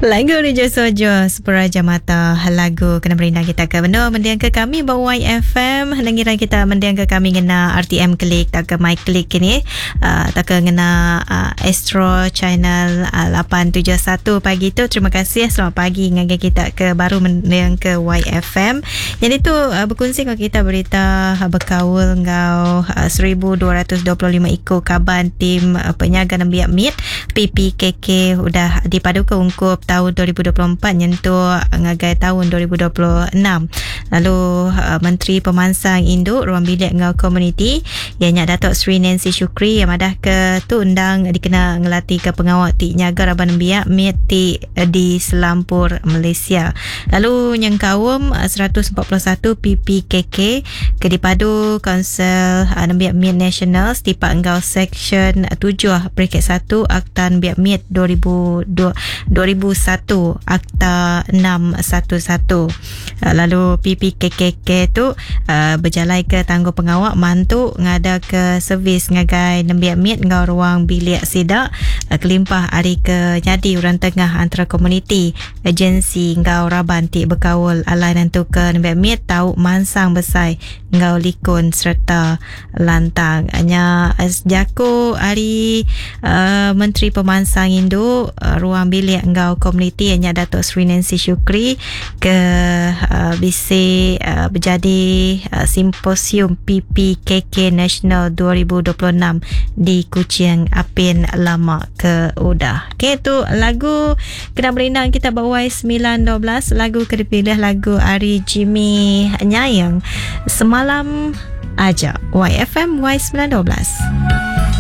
Lagu ni Josojo Seperaja Mata, lagu kena berindah kita ke benar mendiang ke kami bawa YFM nengiran kita mendiang ke kami ngena RTM klik tak ke my klik ni tak ke ngena Astro channel 871 pagi tu. Terima kasih, selamat pagi ngagak kita ke baru mendiang ke YFM. Jadi tu berkongsi dengan kita berita berkawal ngau 1225 ikut kaban tim penyaga Nambiak Mit PPKK udah dipadu ke ungkup tahun 2024 nyentuh ngagai tahun 2026. Lalu Menteri Pemansang Induk Ruang Bilik ngau Komuniti ianya Datuk Seri Nancy Shukri yang madah ke tu undang dikena ngelatih ke pengawal ti nyaga Raban Biak Mit di Selampur Malaysia. Lalu yang kawum 141 PPKK ke dipadu Kansel Nambiak Mit National setipak ngau Section 7 Bracket 1 Akta Nambiak Mit 2001 Akta 611. Lalu PPKK tu berjalai ke tangguh pengawal mantu ngada ke servis ngagai Nambiak Mit ngau ruang bilik sidak kelimpah hari ke jadi urang tengah antara komuniti agensi ngau Raban ti berkawal alai nantu ke Nambiak Mit tau mansang besai ngau likun serta lantang. Hanya jaku hari Menteri Pemansang Induk Ruang Bilik ngau Komuniti hanya Datuk Seri Nancy Shukri ke bisi berjadi simposium PPKK Nasional 2026 di Kuching Apin Lama ke Udah. Okay, tu lagu kena berindang kita bawa 912 lagu kedipilih lagu Ari Jimmy Nyayang Semalam Aja YFM Y912.